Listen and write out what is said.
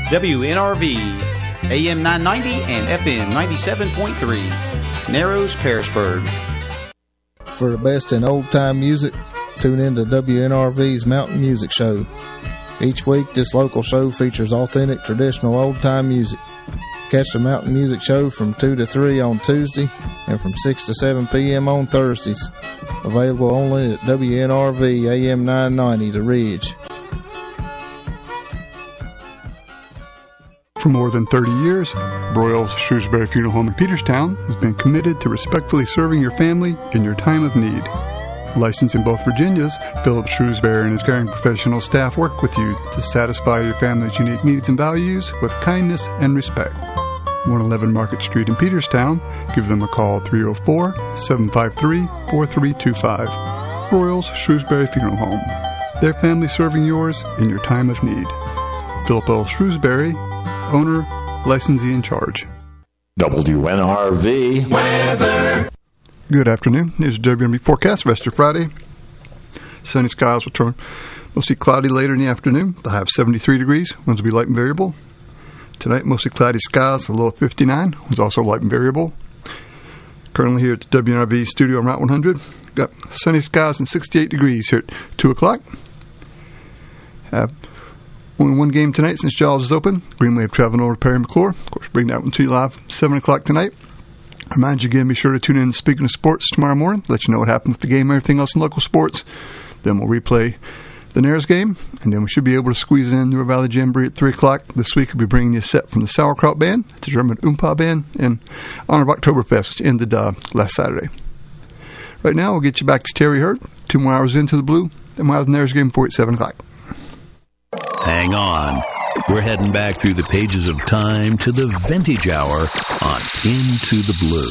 WNRV, AM 990 and FM 97.3, Narrows, Pearisburg. For the best in old-time music, tune in to WNRV's Mountain Music Show. Each week, this local show features authentic, traditional old-time music. Catch the Mountain Music Show from 2 to 3 on Tuesday and from 6 to 7 p.m. on Thursdays. Available only at WNRV, AM 990, The Ridge. For more tthan 30 years, Broyles Shrewsbury Funeral Home in Peterstown has been committed to respectfully serving your family in your time of need. Licensed in both Virginias, Philip Shrewsbury and his caring professional staff work with you to satisfy your family's unique needs and values with kindness and respect. 111 Market Street in Peterstown. Give them a call, 304-753-4325. Broyles Shrewsbury Funeral Home. Their family serving yours in your time of need. Philip L. Shrewsbury, owner, licensee in charge. WNRV weather. Good afternoon. Here's the WNRV forecast. Rest of Friday. Sunny skies will turn mostly cloudy later in the afternoon. The high of 73 degrees. Winds will be light and variable. Tonight, mostly cloudy skies. A low of 59. Winds also light and variable. Currently here at the WNRV studio on Route 100. Got sunny skies and 68 degrees here at 2 o'clock. Have only one game tonight since Giles is open. Green Wave traveling over to Perry McClure. Of course, bring that one to you live 7 o'clock tonight. Remind you again, be sure to tune in to Speaking of Sports tomorrow morning. Let you know what happened with the game and everything else in local sports. Then we'll replay the Nares game, and then we should be able to squeeze in the River Valley Jamboree at 3 o'clock. This week we'll be bringing you a set from the Sauerkraut Band. It's a German Oompa band in honor of Oktoberfest, which ended last Saturday. Right now, we'll get you back to Terry Hurd. 2 more hours into the blue. Then we'll have the Nares game for you at 7 o'clock. Hang on. We're heading back through the pages of time to the vintage hour on Into the Blue.